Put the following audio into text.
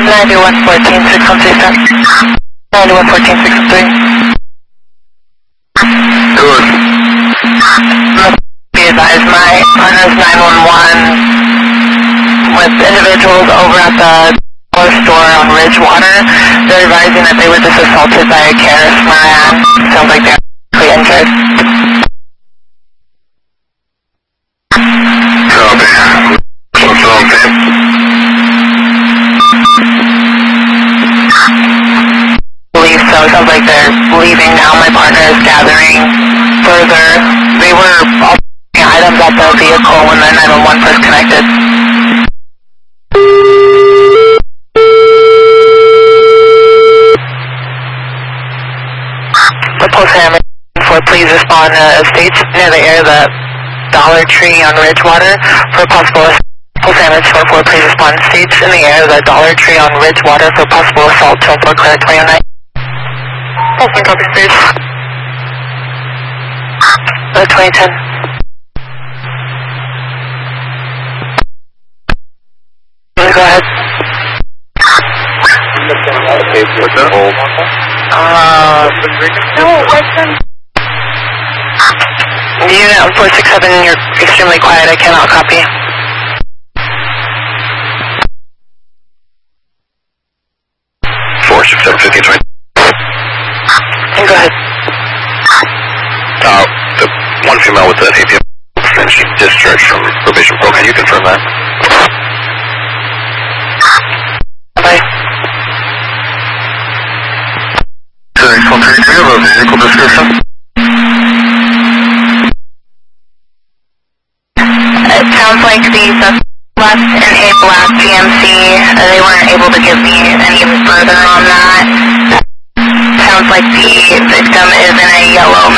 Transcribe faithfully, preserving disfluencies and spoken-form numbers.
ninety-one fourteen six one three seven. ninety-one fourteen six one three. Good. Be advised, my partner's nine one one with individuals over at the dollar store on Ridgewater. They're advising that they were just assaulted by a Karis Moran. Sounds like they're critically injured. Copy. What's wrong, team? Believe so. Sounds like they're leaving now. My partner is gathering further. They were all items at the vehicle when the nine one one first connected. The post hammer for please respond to estates near the area of the Dollar Tree on Ridgewater for possible post hammer four four please respond estates in the area of the Dollar Tree on Ridgewater for possible assault to import clear twenty oh nine. Open copy please. The twenty ten. Go ahead. What's that? Hold. Uh, no, listen. Unit four six seven, you're extremely quiet. I cannot copy. four six seven fifteen twenty. And go ahead. Uh, the one female with the A P M finished discharge from probation program. Can you confirm that? Bye. six one three, do you have a vehicle description? It sounds like the suspect left in a black G M C. Uh, they weren't able to give me any further on that. Sounds like the victim is in a yellow